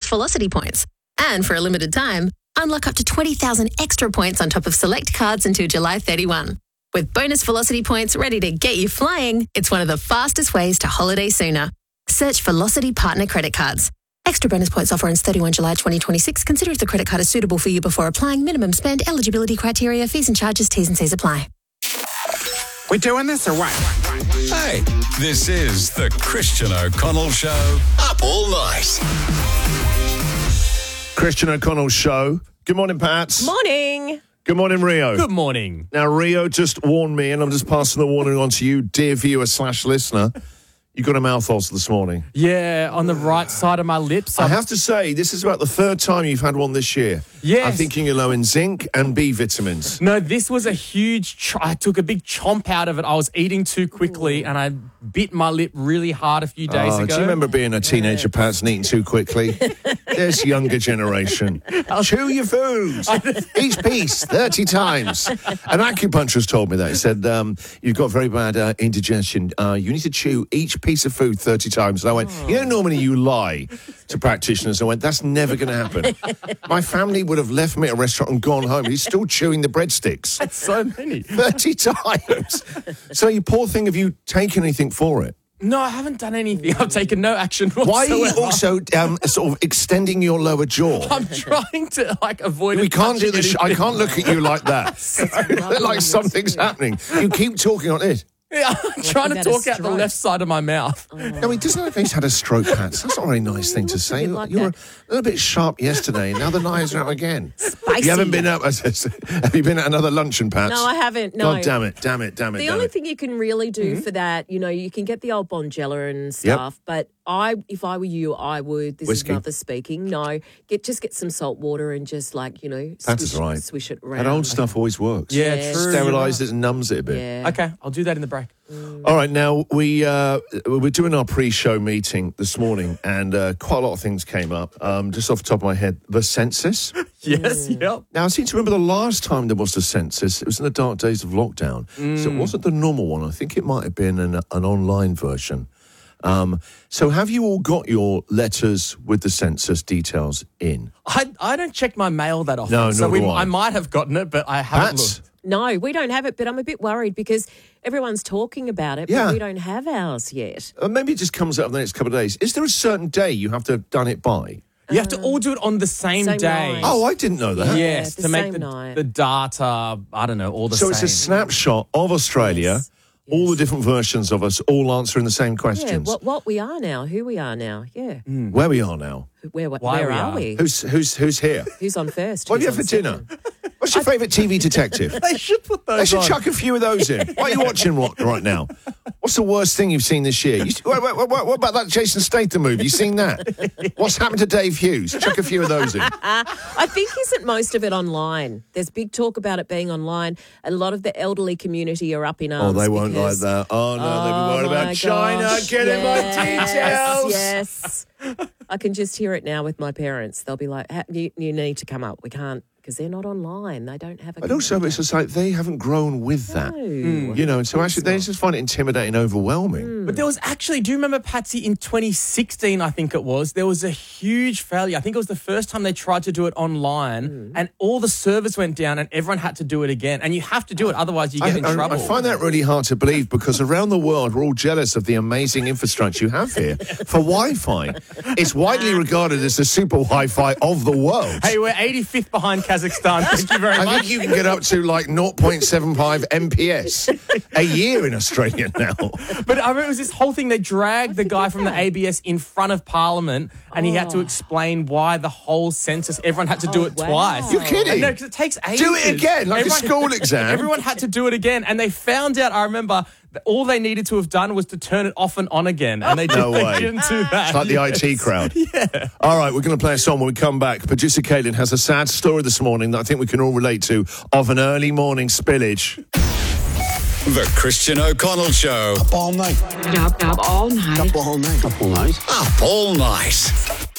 Velocity points. And for a limited time, unlock up to 20,000 extra points on top of select cards until July 31. With bonus Velocity points ready to get you flying, it's one of the fastest ways to holiday sooner. Search Velocity Partner Credit Cards. Extra bonus points offer ends 31 July 2026. Consider if the credit card is suitable for you before applying. Minimum spend, eligibility criteria, fees and charges, T's and C's apply. We doing this or what? Hey, this is the Christian O'Connell Show. Up all night. Christian O'Connell Show. Good morning, Pats. Morning. Good morning, Rio. Good morning. Now, Rio just warned me, and I'm just passing the warning on to you, dear viewer/listener. You got a mouth ulcer this morning. Yeah, on the right side of my lips. I have to say, this is about the third time you've had one this year. Yes. I'm thinking you're low in zinc and B vitamins. No, this was a huge... I took a big chomp out of it. I was eating too quickly, and I bit my lip really hard a few days ago. Do you remember being a teenager, Pats, and eating too quickly? This younger generation. Chew your food. Each piece 30 times. An acupuncturist told me that. He said, you've got very bad indigestion. You need to chew each piece of food 30 times. And I went, normally you lie to practitioners. I went, that's never going to happen. My family would have left me at a restaurant and gone home. He's still chewing the breadsticks. That's so many. 30 times. So you poor thing, have you taken anything for it? No, I haven't done anything. I've taken no action whatsoever. Why are you also sort of extending your lower jaw? I'm trying to, avoid it. We can't do this. I can't look at you like that. Like something's happening. You keep talking on it. Yeah, I'm trying to talk out the left side of my mouth. No, he doesn't look like he's had a stroke, Pats. That's not a very nice thing to say. You were a little bit sharp yesterday, and now the knives are out again. Spicy. You haven't been up. Have you been at another luncheon, Pats? No, I haven't. No. God damn it. The only thing you can really do for that, you can get the old Bonjela and stuff, but if I were you, I would. This Whiskey. is mother speaking. No, get some salt water and just swish it around. That old stuff always works. Yeah, true. Sterilises it and numbs it a bit. Yeah. Okay, I'll do that in the break. All right, now we're doing our pre-show meeting this morning, and quite a lot of things came up. Just off the top of my head, the census. Yes, yep. Now, I seem to remember the last time there was a census, it was in the dark days of lockdown. So it wasn't the normal one. I think it might have been an online version. So have you all got your letters with the census details in? I don't check my mail that often. No, so nor do I. I might have gotten it, but I haven't Pats? looked. No, we don't have it, but I'm a bit worried because everyone's talking about it, Yeah. but we don't have ours yet. Maybe it just comes out in the next couple of days. Is there a certain day you have to have done it by? You have to all do it on the same day. night. Oh, I didn't know that. Yes, the to make same night. the data, I don't know, all the So same. it's a snapshot of Australia, Yes. all the different versions of us, all answering the same Yeah, questions. what we are now, who we are now. Yeah, Where we are now. where Why are we we? are. Who's here? Who's on first? What do you Who's have for on dinner? second? What's your favourite TV detective? They should put those They should on. chuck a few of those in. What are you watching right now? What's the worst thing you've seen this year? What about that Jason Statham movie? You seen that? What's happened to Dave Hughes? Chuck a few of those in. I think isn't most of it online. There's big talk about it being online. A lot of the elderly community are up in arms. Oh, they won't like because- that. Oh, no, they'll be worried my about China. gosh, Get in my yes, details. Yes. I can just hear it now with my parents. They'll be like, you need to come up. We can't, because they're not online. They don't have a But also, it's just like they haven't grown with that. No. And so actually they just find it intimidating, overwhelming. But there was actually, do you remember, Patsy, in 2016, I think it was, there was a huge failure. I think it was the first time they tried to do it online and all the servers went down and everyone had to do it again. And you have to do it, otherwise you get in trouble. I find that really hard to believe because around the world we're all jealous of the amazing infrastructure you have here for Wi-Fi. It's widely regarded as the super Wi-Fi of the world. Hey, we're 85th behind Kazakhstan. Thank you very I much. think you can get up to like 0.75 MPS a year in Australia now. But I remember it was this whole thing. They dragged the guy from the ABS in front of Parliament and he had to explain why the whole census, everyone had to do it wow. twice. You're kidding? No, because it takes ages. Do it again, like a school exam. Everyone had to do it again. And they found out, I remember, that all they needed to have done was to turn it off and on again. And they, No way. they didn't do that. It's like the IT crowd. Yeah. All right, we're going to play a song when we come back. Producer Caitlin has a sad story this morning that I think we can all relate to of an early morning spillage. The Christian O'Connell Show. Up all night. Up all night. Up all night. Up all night. Up all night.